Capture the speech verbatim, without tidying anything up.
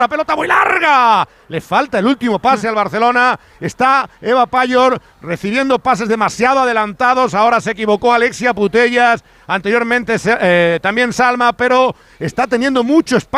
La pelota muy larga. Le falta el último pase al Barcelona. Está Eva Payor recibiendo pases demasiado adelantados. Ahora se equivocó Alexia Putellas. Anteriormente eh, también Salma, pero está teniendo mucho espacio.